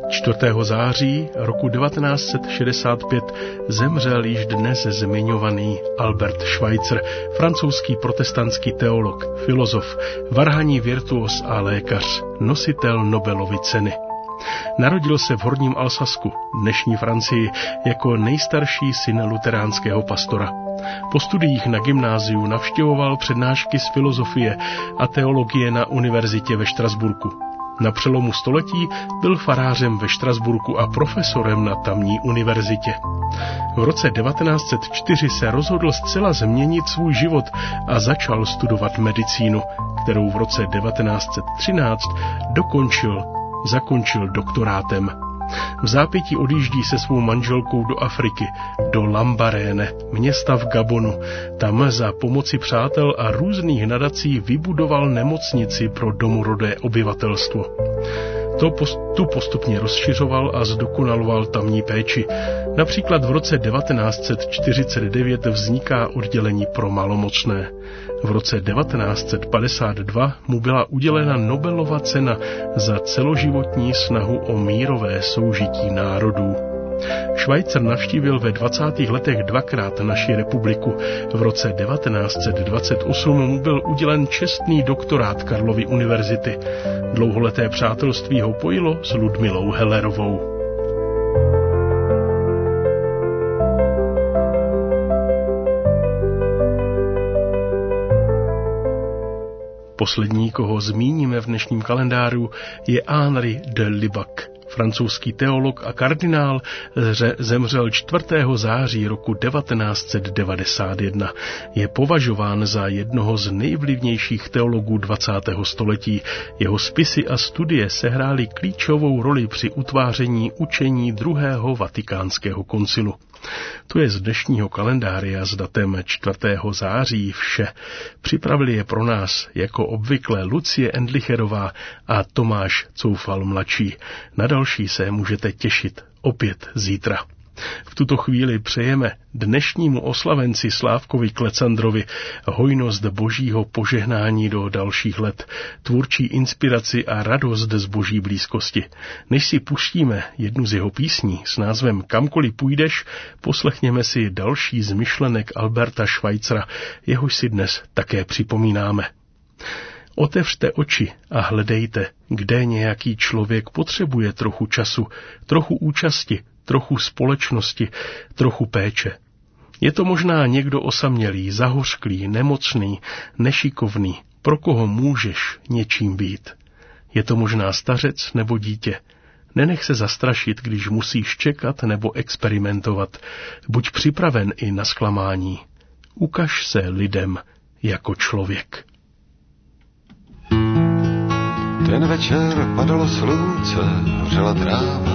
4. září roku 1965 zemřel již dnes zmiňovaný Albert Schweitzer, francouzský protestantský teolog, filozof, varhanní virtuos a lékař, nositel Nobelovy ceny. Narodil se v Horním Alsasku, dnešní Francii, jako nejstarší syn luteránského pastora. Po studiích na gymnáziu navštěvoval přednášky z filozofie a teologie na univerzitě ve Štrasburku. Na přelomu století byl farářem ve Štrasburku a profesorem na tamní univerzitě. V roce 1904 se rozhodl zcela změnit svůj život a začal studovat medicínu, kterou v roce 1913 zakončil doktorátem. V zápětí odjíždí se svou manželkou do Afriky, do Lambaréne, města v Gabonu. Tam za pomoci přátel a různých nadací vybudoval nemocnici pro domorodé obyvatelstvo. Tu postupně rozšiřoval a zdokonaloval tamní péči. Například v roce 1949 vzniká oddělení pro malomocné. V roce 1952 mu byla udělena Nobelova cena za celoživotní snahu o mírové soužití národů. Schweitzer navštívil ve 20. letech dvakrát naši republiku. V roce 1928 mu byl udělen čestný doktorát Karlovy univerzity. Dlouholeté přátelství ho pojilo s Ludmilou Hellerovou. Poslední, koho zmíníme v dnešním kalendáři, je Henri de Lubac. Francouzský teolog a kardinál zemřel 4. září roku 1991. Je považován za jednoho z nejvlivnějších teologů 20. století. Jeho spisy a studie sehrály klíčovou roli při utváření učení druhého vatikánského koncilu. To je z dnešního kalendáře s datem 4. září vše. Připravili je pro nás jako obvykle Lucie Endlicherová a Tomáš Coufal mladší. Na další se můžete těšit opět zítra. V tuto chvíli přejeme dnešnímu oslavenci Slávkovi Klecandrovi hojnost božího požehnání do dalších let, tvůrčí inspiraci a radost z boží blízkosti. Než si pustíme jednu z jeho písní s názvem Kamkoliv půjdeš, poslechněme si další z myšlenek Alberta Schweitzera, jehož si dnes také připomínáme. Otevřte oči a hledejte, kde nějaký člověk potřebuje trochu času, trochu účasti, trochu společnosti, trochu péče. Je to možná někdo osamělý, zahořklý, nemocný, nešikovný, pro koho můžeš něčím být. Je to možná stařec nebo dítě. Nenech se zastrašit, když musíš čekat nebo experimentovat. Buď připraven i na zklamání. Ukaž se lidem jako člověk. Ten večer padalo slunce, vřela tráva.